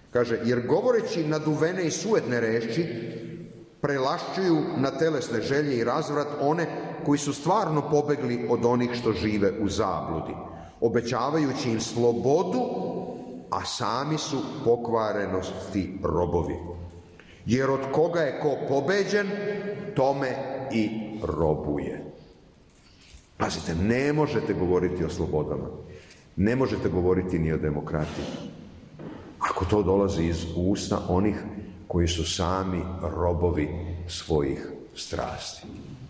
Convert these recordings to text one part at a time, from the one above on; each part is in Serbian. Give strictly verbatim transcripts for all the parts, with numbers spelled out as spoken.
Kaže, jer govoreći naduvene i sujetne reči, prelašćuju na telesne želje i razvrat one koji su stvarno pobegli od onih što žive u zabludi, obećavajući im slobodu, a sami su pokvarenosti robovi. Jer od koga je ko pobeđen, tome i robuje. Pazite, ne možete govoriti o slobodama, ne možete govoriti ni o demokratiji, ako to dolazi iz usta onih koji su sami robovi svojih strasti.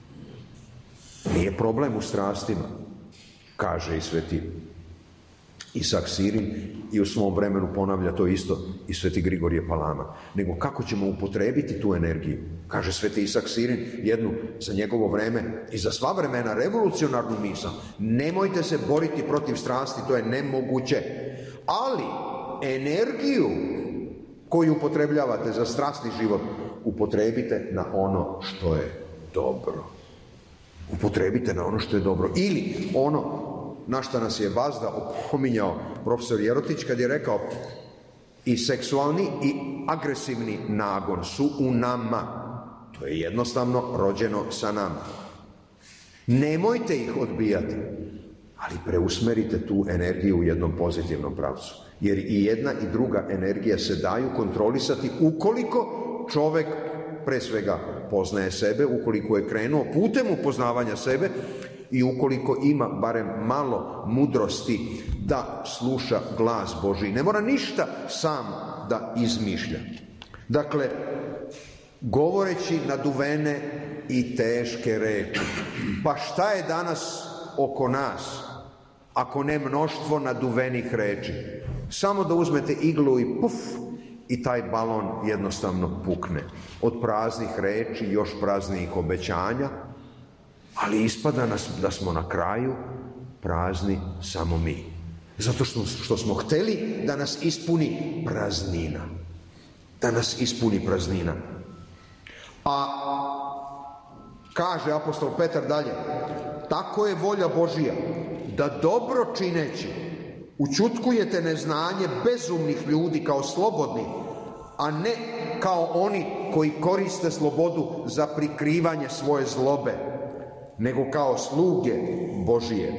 Nije problem u strastima, kaže i sveti Isak Sirin, i u svom vremenu ponavlja to isto i sveti Grigorije Palama, nego kako ćemo upotrebiti tu energiju. Kaže sveti Isak Sirin jednu za njegovo vreme i za sva vremena revolucionarnu misao: nemojte se boriti protiv strasti, to je nemoguće, ali energiju koju upotrebljavate za strasni život upotrebite na ono što je dobro. Upotrebite na ono što je dobro. Ili ono na što nas je vazda opominjao profesor Jerotić kad je rekao: i seksualni i agresivni nagon su u nama. To je jednostavno rođeno sa nama. Nemojte ih odbijati, ali preusmerite tu energiju u jednom pozitivnom pravcu. Jer i jedna i druga energija se daju kontrolisati ukoliko čovek pre svega poznaje sebe, ukoliko je krenuo putem upoznavanja sebe i ukoliko ima barem malo mudrosti da sluša glas Božji. Ne mora ništa sam da izmišlja. Dakle, govoreći naduvene i teške reči. Pa šta je danas oko nas ako ne mnoštvo naduvenih reči? Samo da uzmete iglu i puf, i taj balon jednostavno pukne. Od praznih reči, još praznijih obećanja, ali ispada nas da smo na kraju prazni samo mi. Zato što, što smo hteli da nas ispuni praznina. Da nas ispuni praznina. A kaže apostol Petar dalje: tako je volja Božija, da dobro čineći učutkujete neznanje bezumnih ljudi kao slobodni, a ne kao oni koji koriste slobodu za prikrivanje svoje zlobe, nego kao sluge Božije.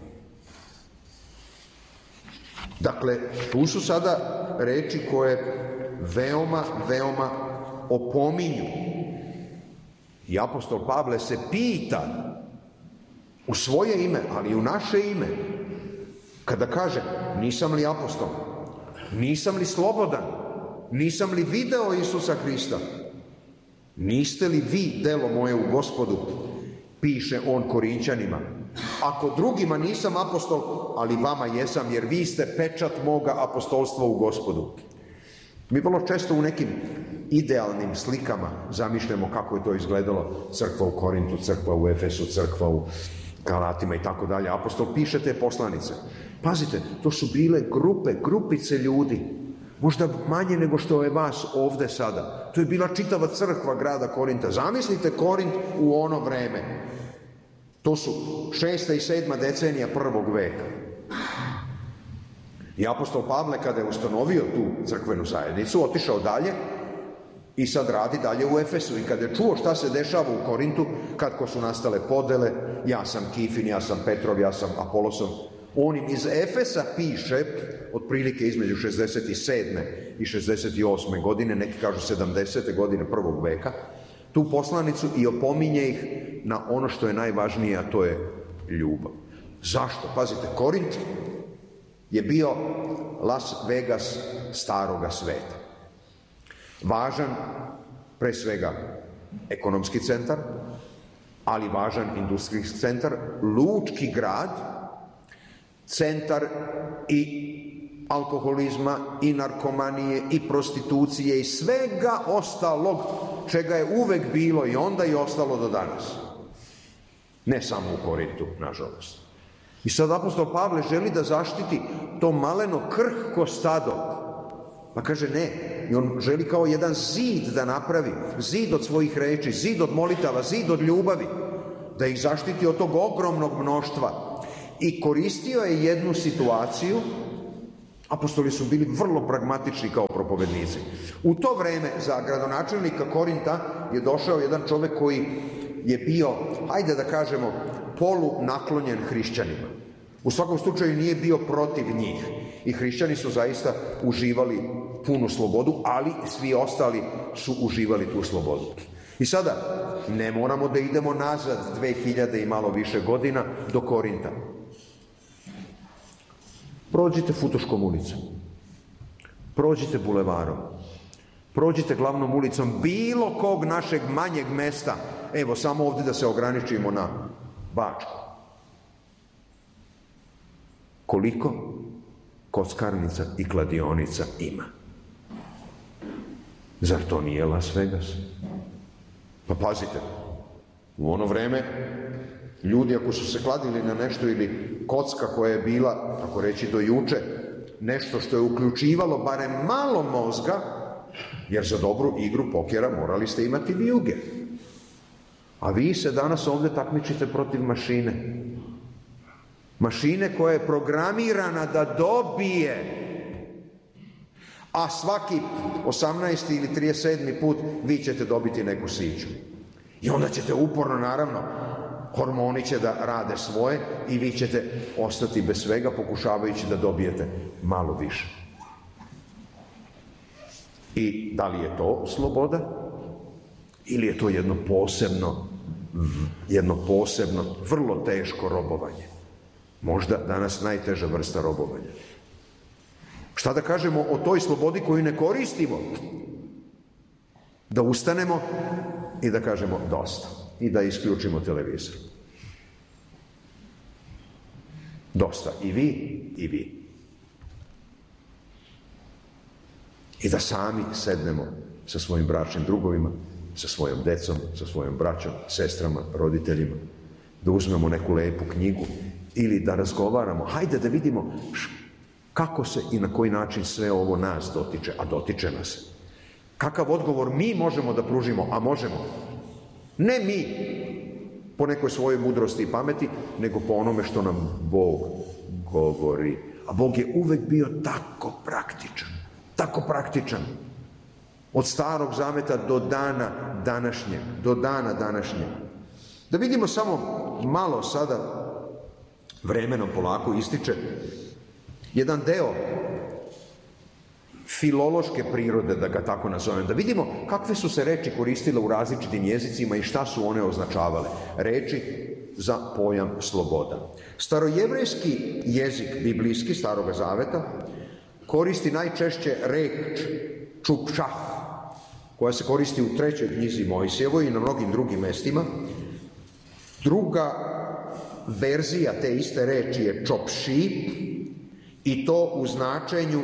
Dakle, tu su sada reči koje veoma, veoma opominju. I apostol Pavle se pita u svoje ime, ali i u naše ime, kada kaže: nisam li apostol, nisam li slobodan, nisam li video Isusa Hrista, niste li vi delo moje u Gospodu, piše on Korinćanima. Ako drugima nisam apostol, ali vama jesam, jer vi ste pečat moga apostolstva u Gospodu. Mi vrlo često u nekim idealnim slikama zamišljamo kako je to izgledalo: crkva u Korintu, crkva u Efesu, crkva u Galatima i tako dalje. Apostol piše te poslanice. Pazite, to su bile grupe, grupice ljudi, možda manje nego što je vas ovde sada. To je bila čitava crkva grada Korinta. Zamislite Korint u ono vreme. To su šesta i sedma decenija prvog veka. I apostol Pavle, kada je ustanovio tu crkvenu zajednicu, otišao dalje i sad radi dalje u Efesu. I kada je čuo šta se dešava u Korintu, kako su nastale podele, ja sam Kifin, ja sam Petrov, ja sam Apolosov, on im iz Efesa piše, otprilike između šezdeset sedme i šezdeset osme godine, neki kažu sedamdesete godine prvog veka, tu poslanicu i opominje ih na ono što je najvažnije, a to je ljubav. Zašto? Pazite, Korint je bio Las Vegas staroga sveta. Važan, pre svega, ekonomski centar, ali važan industrijski centar, lučki grad, centar i alkoholizma, i narkomanije, i prostitucije, i svega ostalog čega je uvek bilo i onda i ostalo do danas. Ne samo u Korintu, nažalost. I sad apostol Pavle želi da zaštiti to maleno krhko stado. Pa kaže ne, i on želi kao jedan zid da napravi, zid od svojih reči, zid od molitava, zid od ljubavi, da ih zaštiti od tog ogromnog mnoštva. I koristio je jednu situaciju, Apostoli su bili vrlo pragmatični kao propovednici. U to vreme za gradonačelnika Korinta je došao jedan čovek koji je bio, hajde da kažemo, polu naklonjen hrišćanima. U svakom slučaju nije bio protiv njih. I hrišćani su zaista uživali punu slobodu, ali svi ostali su uživali tu slobodu. I sada, ne moramo da idemo nazad dve hiljade i malo više godina do Korinta. Prođite Futoškom ulicom, prođite bulevarom, prođite glavnom ulicom bilo kog našeg manjeg mesta, evo samo ovdje da se ograničimo na Bačku. Koliko kockarnica i kladionica ima? Zar to nije Las Vegas? Pa pazite, u ono vreme ljudi ako su se kladili na nešto ili kocka koja je bila, ako reći do juče, nešto što je uključivalo barem malo mozga, jer za dobru igru pokera morali ste imati vijuge. A vi se danas ovdje takmičite protiv mašine. Mašine koja je programirana da dobije, a svaki osamnaesti ili trideset sedmi put vi ćete dobiti neku siću. I onda ćete uporno, naravno, hormoni će da rade svoje i vi ćete ostati bez svega pokušavajući da dobijete malo više. I da li je to sloboda? Ili je to jedno posebno, jedno posebno, vrlo teško robovanje? Možda danas najteža vrsta robovanja. Šta da kažemo o toj slobodi koju ne koristimo? Da ustanemo i da kažemo dosta. I da isključimo televizor. Dosta. I vi, i vi. I da sami sednemo sa svojim bračnim drugovima, sa svojom decom, sa svojom braćom, sestrama, roditeljima, da uzmemo neku lepu knjigu ili da razgovaramo. Hajde da vidimo kako se i na koji način sve ovo nas dotiče, a dotiče nas. Kakav odgovor mi možemo da pružimo, a možemo. Ne mi po nekoj svojoj mudrosti i pameti, nego po onome što nam Bog govori. A Bog je uvek bio tako praktičan, tako praktičan. Od starog zaveta do dana današnjeg, do dana današnjeg. Da vidimo samo malo sada, vremenom polako ističe, jedan deo filološke prirode, da ga tako nazovem, da vidimo kakve su se reči koristile u različitim jezicima i šta su one označavale. Reči za pojam sloboda. Starojevrejski jezik, biblijski, Staroga zaveta, koristi najčešće reč čupšah, koja se koristi u trećoj knjizi Mojsijevoj i na mnogim drugim mestima. Druga verzija te iste reči je čopši i to u značenju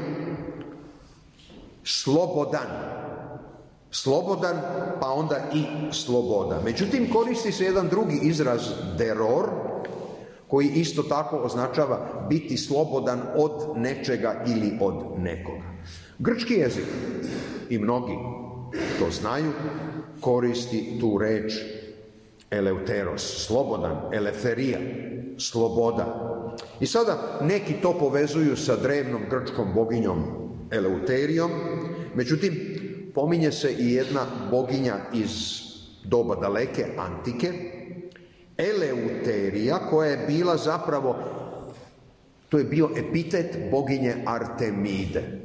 slobodan. Slobodan, pa onda i sloboda. Međutim, koristi se jedan drugi izraz deror, koji isto tako označava biti slobodan od nečega ili od nekoga. Grčki jezik, i mnogi to znaju, koristi tu reč eleuteros, slobodan, elefterija, sloboda. I sada neki to povezuju sa drevnom grčkom boginjom Eleuterijom, međutim, pominje se i jedna boginja iz doba daleke antike, Eleuterija, koja je bila zapravo, to je bio epitet boginje Artemide.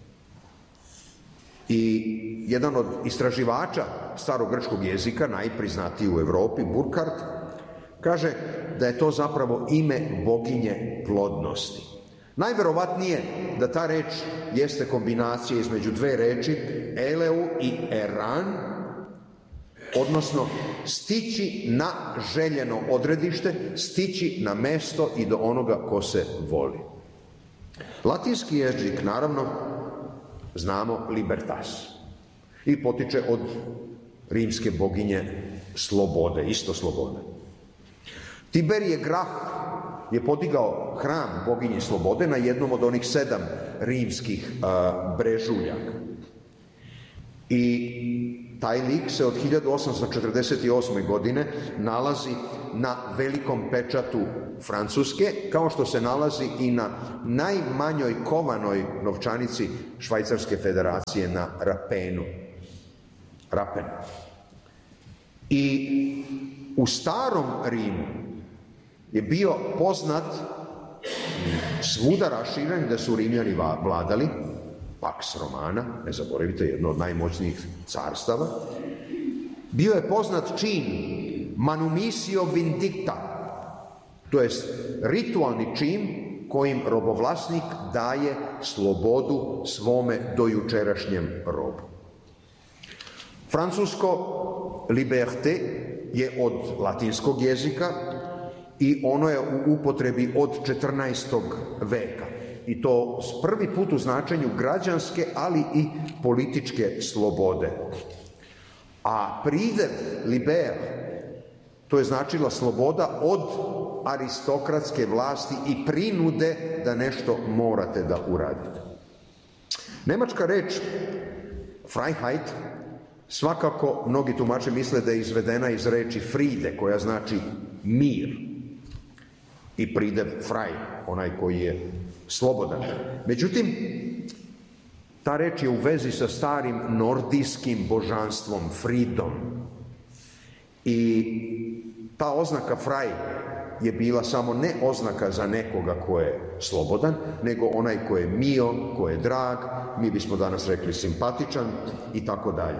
I jedan od istraživača starogrčkog jezika, najpriznatiji u Evropi, Burkhardt, kaže da je to zapravo ime boginje plodnosti. Najverovatnije da ta reč jeste kombinacija između dve reči, eleu i eran, odnosno stići na željeno odredište, stići na mesto i do onoga ko se voli. Latinski jezik, naravno, znamo libertas i potiče od rimske boginje slobode, isto slobode. Tiberije Grah je podigao hram boginje slobode na jednom od onih sedam rimskih a, brežuljaka. I Taj lik se od hiljadu osamsto četrdeset osme. godine nalazi na velikom pečatu Francuske, kao što se nalazi i na najmanjoj kovanoj novčanici Švajcarske federacije na rapenu. Rapen. I u starom Rimu je bio poznat, svuda raširen, da su Rimljani vladali, Pax Romana, ne zaboravite, jedno od najmoćnijih carstava. Bio je poznat čin manumisio vindicta, to jest ritualni čin kojim robovlasnik daje slobodu svome dojučerašnjem robu. Francusko liberté je od latinskog jezika i ono je u upotrebi od četrnaestog veka. I to prvi put u značenju građanske, ali i političke slobode. A pridev liber, to je značila sloboda od aristokratske vlasti i prinude da nešto morate da uradite. Nemačka reč Freiheit, svakako mnogi tumači misle da je izvedena iz reči Friede, koja znači mir, i pridev frei, onaj koji je slobodan. Međutim, ta reč je u vezi sa starim nordijskim božanstvom Fridom. I ta oznaka frei je bila samo ne oznaka za nekoga ko je slobodan, nego onaj ko je mio, ko je drag, mi bismo danas rekli simpatičan i tako dalje.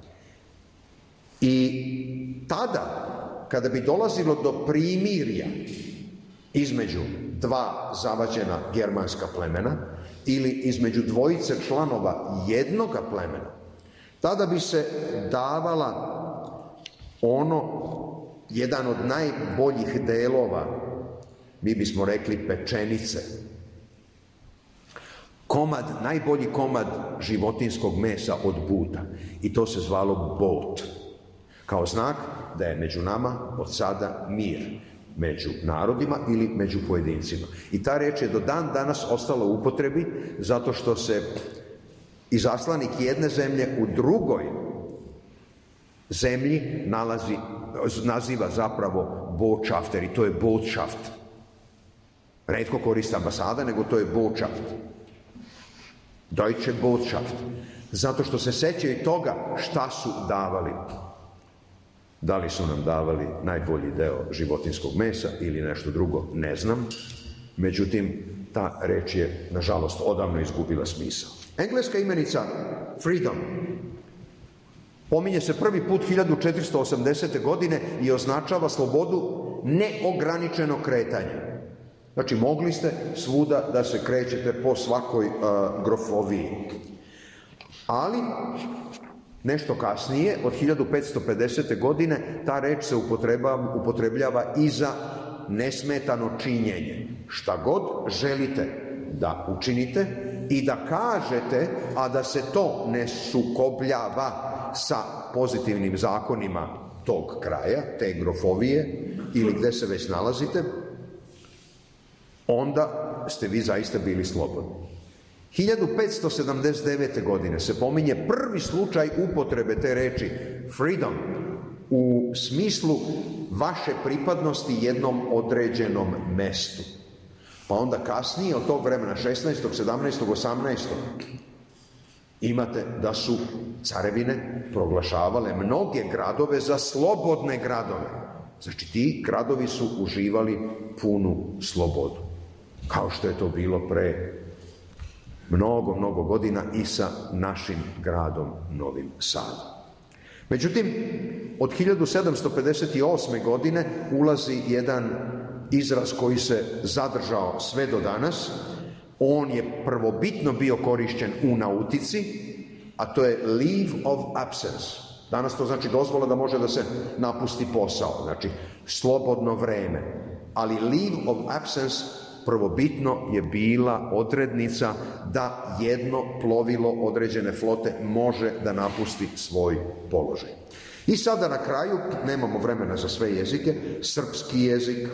I tada, kada bi dolazilo do primirja između dva zavađena germanska plemena ili između dvojice članova jednoga plemena, tada bi se davala ono, jedan od najboljih delova, mi bismo rekli pečenice, komad, najbolji komad životinskog mesa od buta, i to se zvalo bot, kao znak da je među nama od sada mir, među narodima ili među pojedincima. I ta reč je do dan danas ostala u upotrebi, zato što se izaslanik jedne zemlje u drugoj zemlji nalazi, naziva zapravo botschafter, i to je botschaft. Retko koriste ambasada, nego to je botschaft. Deutsche Botschaft. Zato što se sećaju toga šta su davali. Da li su nam davali najbolji deo životinskog mesa ili nešto drugo, ne znam. Međutim, ta reč je, nažalost, odavno izgubila smisao. Engleska imenica freedom pominje se prvi put hiljadu četiristo osamdesete. godine i označava slobodu neograničenog kretanja. Znači, mogli ste svuda da se krećete po svakoj uh, grofoviji. Ali nešto kasnije, od hiljadu petsto pedesete. godine, ta reč se upotrebljava i za nesmetano činjenje. Šta god želite da učinite i da kažete, a da se to ne sukobljava sa pozitivnim zakonima tog kraja, te grofovije ili gde se već nalazite, onda ste vi zaista bili slobodni. hiljadu petsto sedamdeset devete. godine se pominje prvi slučaj upotrebe te reči freedom u smislu vaše pripadnosti jednom određenom mestu. Pa onda kasnije, od tog vremena, šesnaestog, sedamnaestog, osamnaestog. imate da su carevine proglašavale mnoge gradove za slobodne gradove. Znači, ti gradovi su uživali punu slobodu. Kao što je to bilo pre mnogo, mnogo godina i sa našim gradom Novim Sadom. Međutim, od hiljadu sedamsto pedeset osme. godine ulazi jedan izraz koji se zadržao sve do danas. On je prvobitno bio korišćen u nautici, a to je leave of absence. Danas to znači dozvola da može da se napusti posao, znači slobodno vreme. Ali leave of absence prvobitno je bila odrednica da jedno plovilo određene flote može da napusti svoj položaj. I sada na kraju, nemamo vremena za sve jezike, srpski jezik.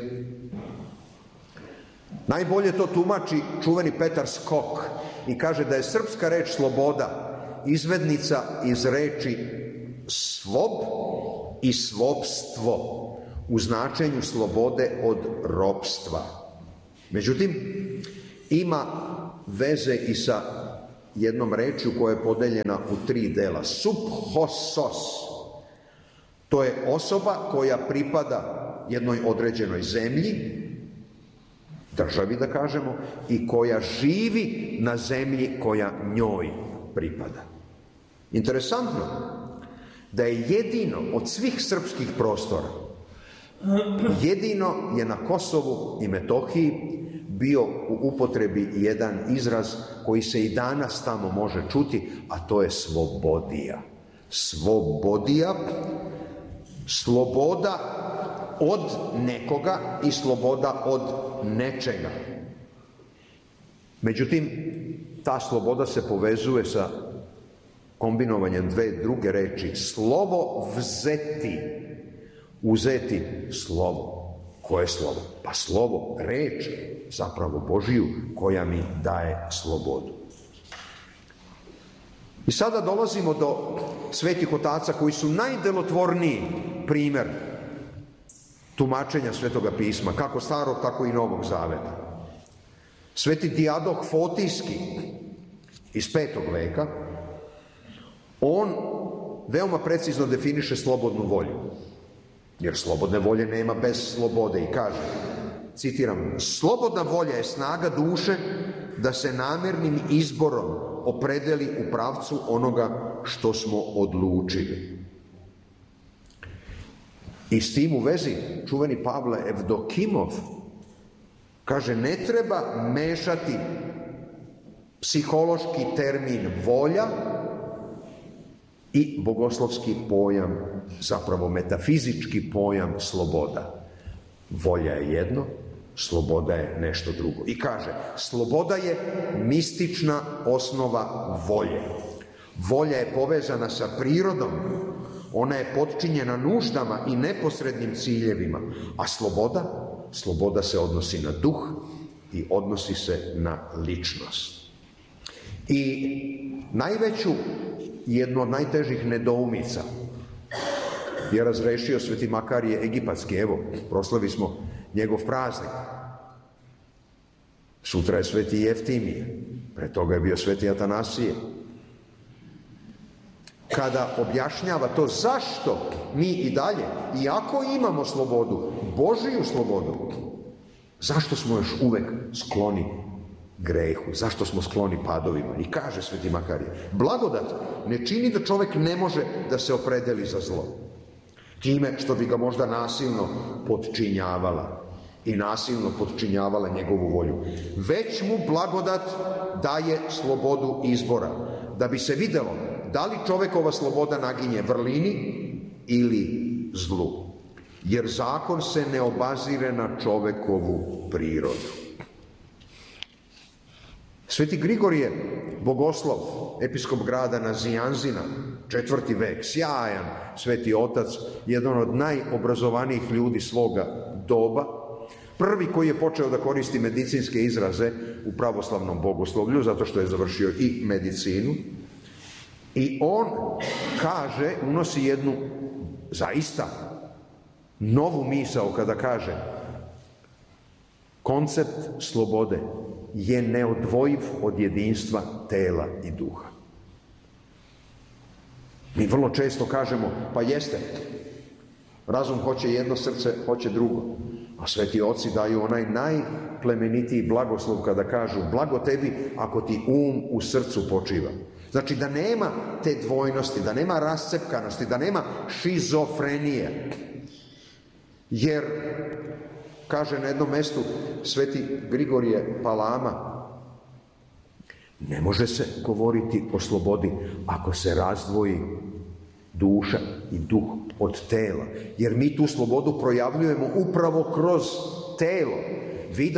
Najbolje to tumači čuveni Petar Skok i kaže da je srpska reč sloboda izvednica iz reči svob i svopstvo u značenju slobode od ropstva. Međutim, ima veze i sa jednom rečju koja je podeljena u tri dela. Subhosos, to je osoba koja pripada jednoj određenoj zemlji, državi da kažemo, i koja živi na zemlji koja njoj pripada. Interesantno da je jedino od svih srpskih prostora, jedino je na Kosovu i Metohiji bio u upotrebi jedan izraz koji se i danas tamo može čuti, a to je slobodija. Slobodija, sloboda od nekoga i sloboda od nečega. Međutim, ta sloboda se povezuje sa kombinovanjem dve druge reči. Slovo vzeti. Uzeti slovo. Koje slovo? Pa slovo, reč, zapravo Božiju, koja mi daje slobodu. I sada dolazimo do svetih otaca koji su najdelotvorniji primjer tumačenja Svetoga pisma, kako starog, tako i Novog zaveta. Sveti Dijadoh Fotijski iz petog veka, on veoma precizno definiše slobodnu volju. Jer slobodne volje nema bez slobode i kaže, citiram, slobodna volja je snaga duše da se namjernim izborom opredeli u pravcu onoga što smo odlučili. I s tim u vezi čuveni Pavle Evdokimov kaže, ne treba mešati psihološki termin volja i bogoslovski pojam, zapravo metafizički pojam sloboda. Volja je jedno, sloboda je nešto drugo. I kaže, sloboda je mistična osnova volje. Volja je povezana sa prirodom, ona je potčinjena nuždama i neposrednim ciljevima, a sloboda, sloboda se odnosi na duh i odnosi se na ličnost. I najveću, jednu od najtežih nedoumica je razrešio sveti Makarije Egipatski. Evo, proslavi smo njegov praznik. Sutra je sveti Jeftimije, pre toga je bio sveti Atanasije. Kada objašnjava to zašto mi i dalje, iako imamo slobodu, Božiju slobodu, zašto smo još uvek skloni grehu, zašto smo skloni padovima. I kaže sveti Makarije, blagodat ne čini da čovjek ne može da se opredeli za zlo, time što bi ga možda nasilno potčinjavala i nasilno potčinjavala njegovu volju. Već mu blagodat daje slobodu izbora, da bi se videlo da li čovjekova sloboda naginje vrlini ili zlu. Jer zakon se ne obazire na čovjekovu prirodu. Sveti Grigorije Bogoslov, episkop grada Nazijanzina, četvrti vek, sjajan sveti otac, jedan od najobrazovanijih ljudi svoga doba, prvi koji je počeo da koristi medicinske izraze u pravoslavnom bogoslovlju, zato što je završio i medicinu. I on kaže, unosi jednu zaista novu misao kada kaže, koncept slobode je neodvojiv od jedinstva tela i duha. Mi vrlo često kažemo, pa jeste, razum hoće jedno, srce hoće drugo. A sveti oci daju onaj najplemenitiji blagoslov kada kažu, blago tebi ako ti um u srcu počiva. Znači da nema te dvojnosti, da nema rascepkanosti, da nema šizofrenije. Jer, kaže na jednom mestu sveti Grigorije Palama, ne može se govoriti o slobodi ako se razdvoji duša i duh od tela. Jer mi tu slobodu projavljujemo upravo kroz telo.